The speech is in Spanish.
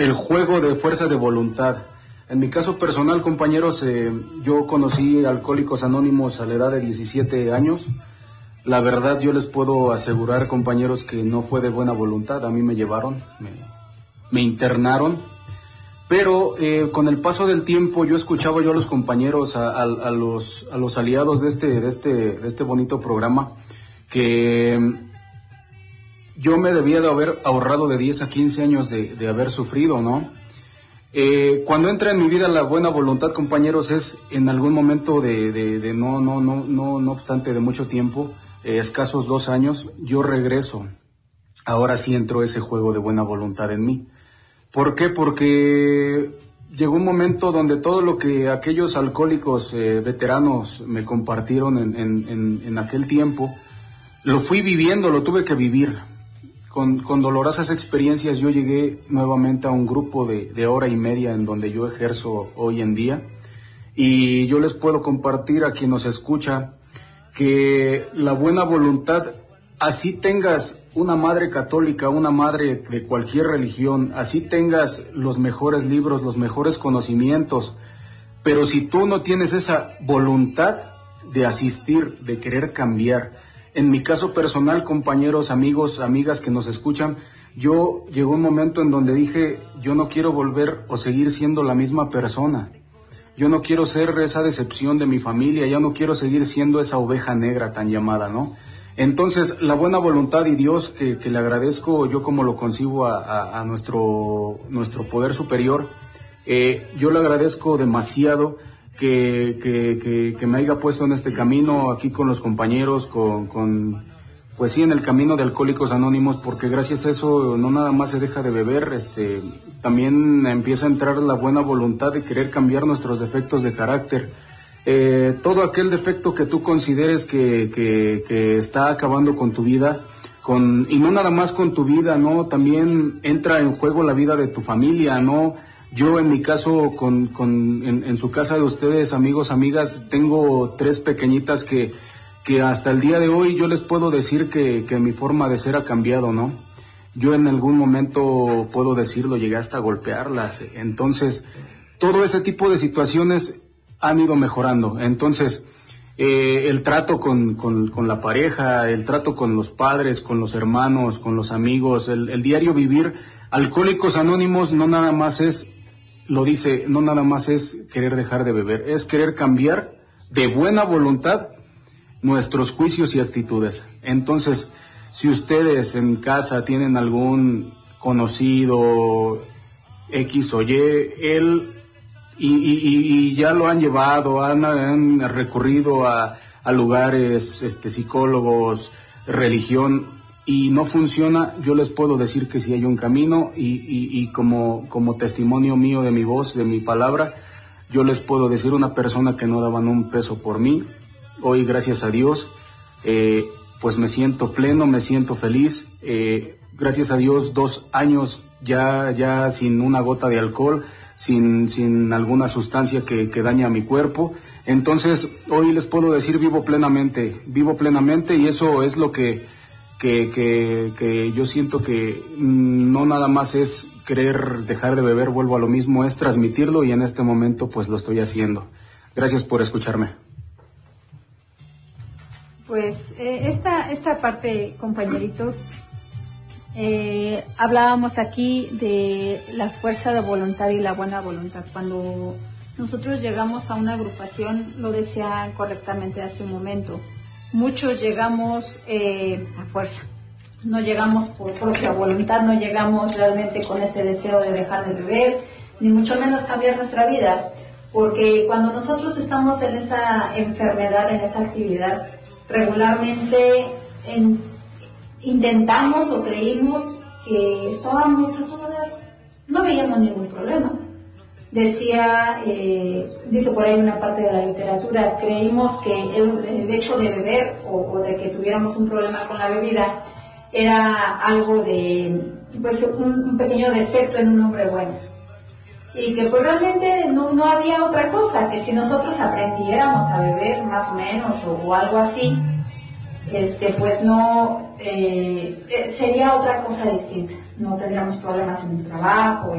el juego de fuerza de voluntad. En mi caso personal, compañeros, yo conocí Alcohólicos Anónimos a la edad de 17 años. La verdad, yo les puedo asegurar, compañeros, que no fue de buena voluntad. A mí me llevaron, me internaron, pero con el paso del tiempo yo escuchaba a los compañeros, a los aliados de este bonito programa, que yo me debía de haber ahorrado de 10 a 15 años de haber sufrido, ¿no? Cuando entra en mi vida la buena voluntad, compañeros, es en algún momento no obstante de mucho tiempo, escasos 2 años, yo regreso. Ahora sí entró ese juego de buena voluntad en mí. ¿Por qué? Porque llegó un momento donde todo lo que aquellos alcohólicos veteranos me compartieron en aquel tiempo, lo fui viviendo, lo tuve que vivir. Con dolorosas experiencias yo llegué nuevamente a un grupo de hora y media en donde yo ejerzo hoy en día, y yo les puedo compartir a quien nos escucha que la buena voluntad, así tengas una madre católica, una madre de cualquier religión, así tengas los mejores libros, los mejores conocimientos, pero si tú no tienes esa voluntad de asistir, de querer cambiar. En mi caso personal, compañeros, amigos, amigas que nos escuchan, yo llegó un momento en donde dije, yo no quiero volver o seguir siendo la misma persona. Yo no quiero ser esa decepción de mi familia, ya no quiero seguir siendo esa oveja negra tan llamada, ¿no? Entonces, la buena voluntad y Dios, que le agradezco yo como lo concibo a nuestro poder superior, yo le agradezco demasiado que me haya puesto en este camino aquí con los compañeros, pues sí, en el camino de Alcohólicos Anónimos, porque gracias a eso no nada más se deja de beber, también empieza a entrar la buena voluntad de querer cambiar nuestros defectos de carácter. Todo aquel defecto que tú consideres que está acabando con tu vida, y no nada más con tu vida, ¿no? También entra en juego la vida de tu familia, ¿no? Yo en mi caso, en su casa de ustedes, amigos, amigas, tengo 3 pequeñitas que hasta el día de hoy yo les puedo decir que mi forma de ser ha cambiado, ¿no? Yo en algún momento, puedo decirlo, llegué hasta a golpearlas. Entonces, todo ese tipo de situaciones han ido mejorando. Entonces, el trato con la pareja, el trato con los padres, con los hermanos, con los amigos, el diario vivir. Alcohólicos Anónimos no nada más es, lo dice, no nada más es querer dejar de beber, es querer cambiar de buena voluntad nuestros juicios y actitudes. Entonces, si ustedes en casa tienen algún conocido X o Y, y ya lo han llevado, han recurrido a lugares, psicólogos, religión, y no funciona, yo les puedo decir que sí hay un camino, y como testimonio mío de mi voz, de mi palabra, yo les puedo decir, una persona que no daban un peso por mí, hoy gracias a Dios, pues me siento pleno, me siento feliz, gracias a Dios 2 años ya sin una gota de alcohol, sin alguna sustancia que daña a mi cuerpo. Entonces hoy les puedo decir vivo plenamente, y eso es lo que yo siento que no nada más es querer dejar de beber, vuelvo a lo mismo, es transmitirlo, y en este momento pues lo estoy haciendo. Gracias por escucharme. Pues esta parte, compañeritos, hablábamos aquí de la fuerza de voluntad y la buena voluntad. Cuando nosotros llegamos a una agrupación, lo decía correctamente hace un momento, muchos llegamos a fuerza, no llegamos por propia voluntad, no llegamos realmente con ese deseo de dejar de beber, ni mucho menos cambiar nuestra vida, porque cuando nosotros estamos en esa enfermedad, en esa actividad, regularmente intentamos o creímos que estábamos a todo dar, no veíamos ningún problema. Dice por ahí una parte de la literatura, creímos que el hecho de beber o de que tuviéramos un problema con la bebida era algo de, pues, un pequeño defecto en un hombre bueno. Y que pues realmente no había otra cosa, que si nosotros aprendiéramos a beber más o menos o algo así, pues no, sería otra cosa distinta. No tendríamos problemas en el trabajo,